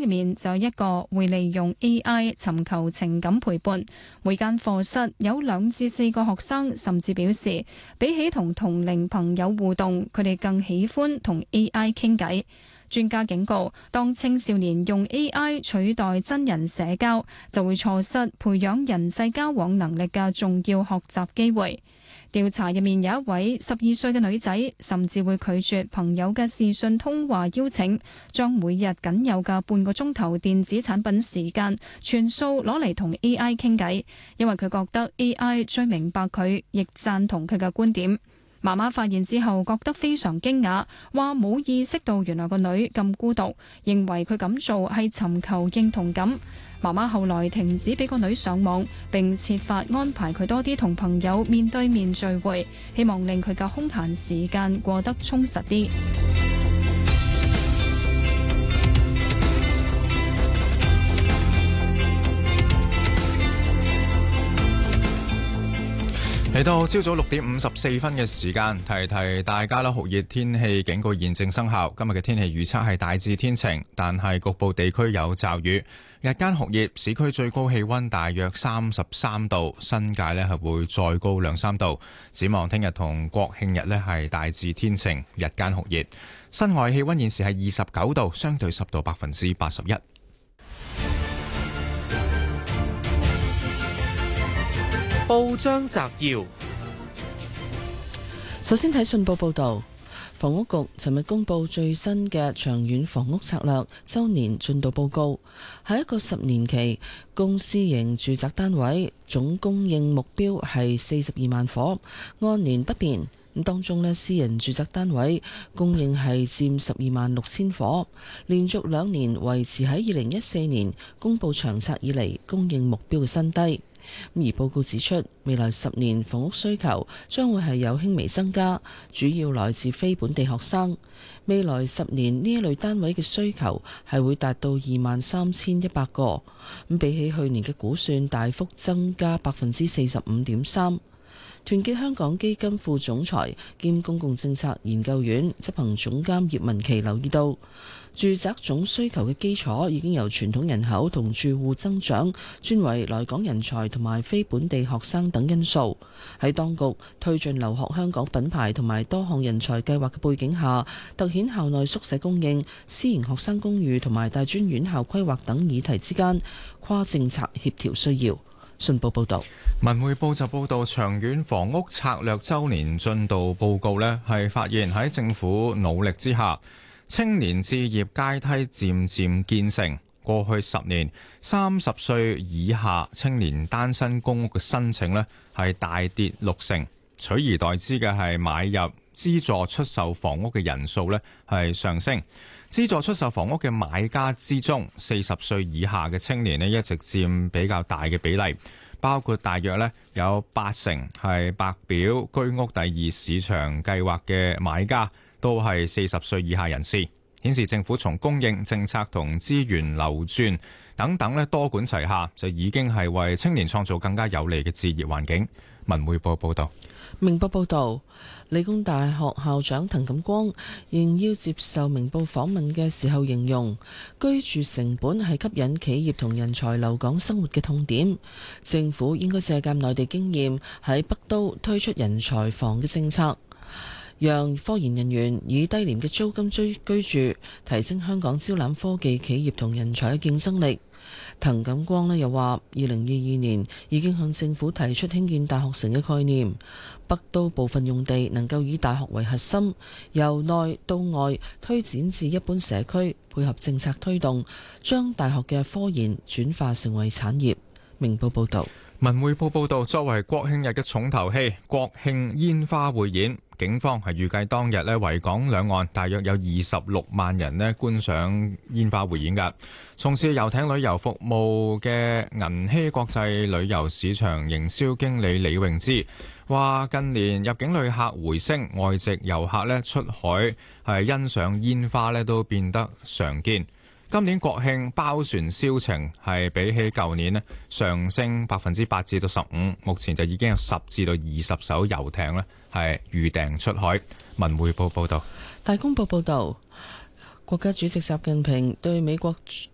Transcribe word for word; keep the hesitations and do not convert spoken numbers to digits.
入面就有一個會利用 A I 尋求情感陪伴。每間課室有兩至四個學生，甚至表示比起同同齡朋友互動，佢哋更喜歡同 A I 傾偈。專家警告，當青少年用 A I 取代真人社交，就會錯失培養人際交往能力嘅重要學習機會。調查入面有一位十二歲嘅女仔，甚至會拒絕朋友嘅視訊通話邀請，將每日僅有嘅半個鐘頭電子產品時間全數攞嚟同 A I 傾偈，因為佢覺得 A I 最明白佢，亦贊同佢嘅觀點。媽媽發現之後覺得非常驚訝，話冇意識到原來個女咁孤獨，認為佢咁做係尋求認同感。媽媽後來停止俾個女上網，並設法安排佢多啲同朋友面對面聚會，希望令佢嘅空閒時間過得充實啲。 嚟到朝早六點五十四分嘅時間，提提大家啦，酷熱天氣警告現正生效。今日嘅天氣預測係大致天晴，但係局部地區有驟雨。日間酷熱，市區最高氣溫大約三十三度，新界呢係會再高兩三度。展望聽日同國慶日呢係大致天晴，日間酷熱。室外氣溫現時係二十九度，相對濕度百分之八十一。 報章摘要： 首先睇信報報道，房屋局尋日公布最新嘅長遠房屋策略周年進度報告，係一個十年期公私營住宅單位總供應目標係四十二萬伙，按年不變。咁當中呢，私人住宅單位供應係佔十二萬六千伙，連續兩年維持喺二零一四年公布長策以嚟供應目標嘅新低。而報告指出，未來十年房屋需求將會係有輕微增加，主要來自非本地學生。未來十年呢一類單位嘅需求係會達到二萬三千一百個，咁比起去年嘅估算大幅增加百分之四十五點三。團結香港基金副總裁兼公共政策研究院執行總監葉文琪留意到，住宅總需求嘅基礎已經由傳統人口同住戶增長轉為來港人才同埋非本地學生等因素。喺當局推進留學香港品牌同埋多項人才計劃嘅背景下，凸顯校內宿舍供應、私營學生公寓同埋大專院校規劃等議題之間跨政策協調需要。信報報道。 文匯報就報道，長遠房屋策略周年進度報告呢係發現喺政府努力之下，青年置業階梯漸漸建成。過去十年，三十歲以下青年單身公屋嘅申請呢係大跌六成，取而代之嘅係買入資助出售房屋嘅人數呢係上升。資助出售房屋嘅買家之中，四十歲以下嘅青年呢一直佔比較大嘅比例。包括大約咧有八成係白表居屋第二市場計劃嘅買家，都係四十歲以下人士，顯示政府從供應政策同資源流轉等等咧多管齊下，就已經係為青年創造更加有利嘅置業環境。文匯報報道。 明報報道，理工大學校長滕錦光仍要接受明報訪問嘅時候形容，居住成本係吸引企業同人才留港生活嘅痛點。政府應該借鑑內地經驗，喺北都推出人才房嘅政策，讓科研人員以低廉嘅租金追居住，提升香港招攬科技企業同人才嘅競爭力。滕錦光呢又話，二零二二年已經向政府提出興建大學城嘅概念，北都部分用地能夠以大學為核心，由內到外推展至一般社區，配合政策推動，將大學嘅科研轉化成為產業。明報報道。 文匯報報道，作為國慶日嘅重頭戲，國慶煙花匯演，警方係預計當日咧維港兩岸大約有二十六萬人咧觀賞煙花匯演㗎。從事遊艇旅遊服務嘅銀禧國際旅遊市場營銷經理李詠芝話，近年入境旅客回升，外籍遊客咧出海係欣賞煙花咧都變得常見。今年國慶包船銷情係比起舊年咧上升百分之八至到十五，目前就已經有十至到二十艘遊艇咧係預訂出海。文匯報報道。 大公報報道，國家主席習近平對美國